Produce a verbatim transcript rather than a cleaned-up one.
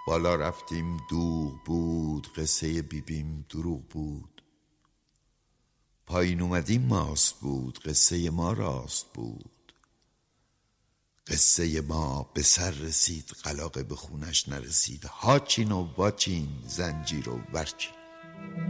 بالا رفتیم دوغ بود، قصه بیبیم دروغ بود. پایین اومدیم ماست بود، قصه ما راست بود. قصه ما به سر رسید، قلاقه به خونش نرسید. هاچین و واچین، زنجیر و ورچین.